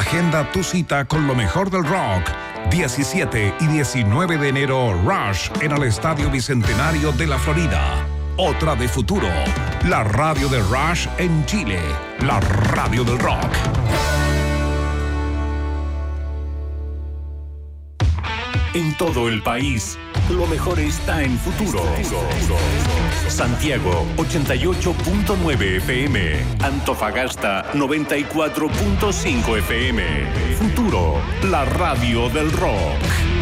Agenda tu cita con lo mejor del rock. 17 y 19 de enero, Rush en el Estadio Bicentenario de la Florida. Otra de futuro. La radio de Rush en Chile. La radio del rock. En todo el país, lo mejor está en Futuro. Santiago, 88.9 FM. Antofagasta, 94.5 FM. Futuro, la radio del rock.